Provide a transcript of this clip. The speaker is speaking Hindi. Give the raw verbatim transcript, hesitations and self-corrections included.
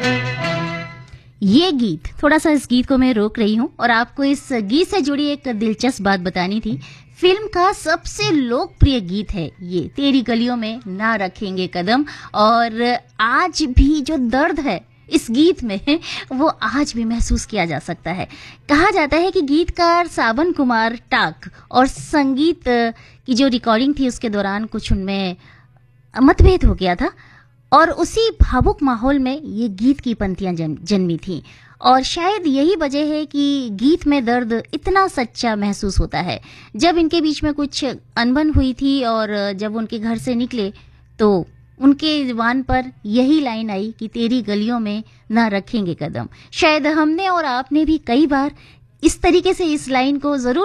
ये गीत, थोड़ा सा इस गीत को मैं रोक रही हूँ और आपको इस गीत से जुड़ी एक दिलचस्प बात बतानी थी। फिल्म का सबसे लोकप्रिय गीत है ये, तेरी गलियों में ना रखेंगे कदम। और आज भी जो दर्द है इस गीत में, वो आज भी महसूस किया जा सकता है। कहा जाता है कि गीतकार सावन कुमार टाक और संगीत की जो रिकॉर्डिंग थी उसके दौरान कुछ उनमें मतभेद हो गया था और उसी भावुक माहौल में ये गीत की पंक्तियां जन, जन्मी थी। और शायद यही वजह है कि गीत में दर्द इतना सच्चा महसूस होता है। जब इनके बीच में कुछ अनबन हुई थी और जब उनके घर से निकले तो उनके ज़ुबान पर यही लाइन आई कि तेरी गलियों में ना रखेंगे कदम। शायद हमने और आपने भी कई बार इस तरीके से इस लाइन को ज़रूर